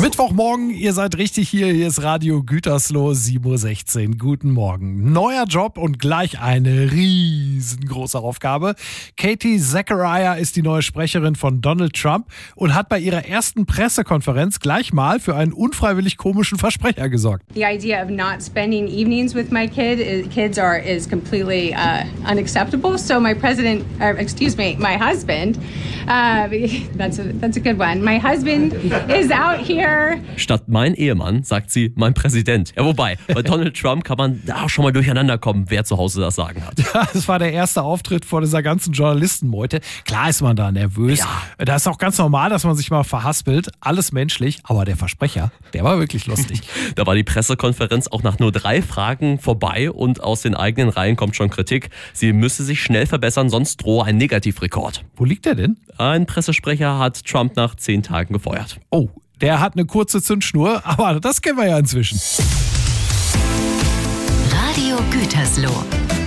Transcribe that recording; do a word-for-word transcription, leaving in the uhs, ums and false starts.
Mittwochmorgen, ihr seid richtig hier. Hier ist Radio Gütersloh, sieben Uhr sechzehn. Guten Morgen. Neuer Job und gleich eine riesengroße Aufgabe. Katie Zachariah ist die neue Sprecherin von Donald Trump und hat bei ihrer ersten Pressekonferenz gleich mal für einen unfreiwillig komischen Versprecher gesorgt. The idea of not spending evenings with my kid is, kids are is completely uh, unacceptable. So my president, or excuse me, my husband, uh, that's a that's a good one. My husband is out here. Statt mein Ehemann sagt sie mein Präsident. Ja, wobei, bei Donald Trump kann man da auch schon mal durcheinander kommen, wer zu Hause das Sagen hat. Ja, das war der erste Auftritt vor dieser ganzen Journalistenmeute. Klar ist man da nervös. Ja. Da ist auch ganz normal, dass man sich mal verhaspelt. Alles menschlich. Aber der Versprecher, der war wirklich lustig. Da war die Pressekonferenz auch nach nur drei Fragen vorbei und aus den eigenen Reihen kommt schon Kritik. Sie müsse sich schnell verbessern, sonst drohe ein Negativrekord. Wo liegt der denn? Ein Pressesprecher hat Trump nach zehn Tagen gefeuert. Oh, der hat eine kurze Zündschnur, aber das kennen wir ja inzwischen. Radio Gütersloh.